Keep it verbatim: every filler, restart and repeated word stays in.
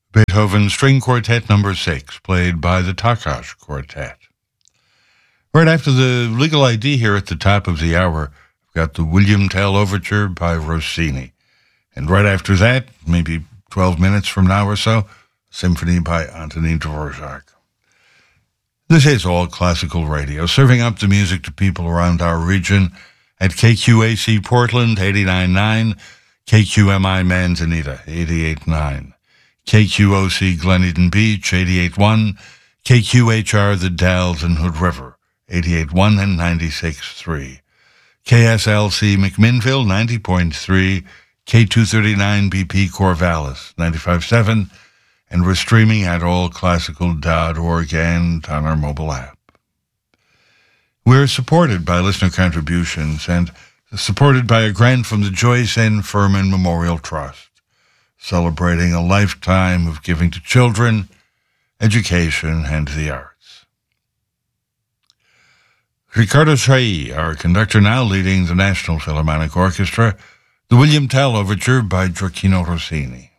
Beethoven String Quartet Number six, played by the Takash Quartet. Right after the Legal I D here at the top of the hour, we've got the William Tell Overture by Rossini. And right after that, maybe twelve minutes from now or so, Symphony by Antonin Dvorak. This is All Classical Radio, serving up the music to people around our region at K Q A C Portland, eighty-nine point nine, K Q M I Manzanita, eighty-eight point nine, K Q O C Glen Beach, eighty-eight point one, K Q H R The Dalles and Hood River, eighty-eight point one and ninety-six point three, K S L C McMinnville, ninety point three, K two thirty-nine B P Corvallis, ninety-five point seven, and we're streaming at all classical dot org and on our mobile app. We're supported by listener contributions and supported by a grant from the Joyce N. Furman Memorial Trust, celebrating a lifetime of giving to children, education, and the arts. Riccardo Chailly, our conductor, now leading the National Philharmonic Orchestra, the William Tell Overture by Gioacchino Rossini.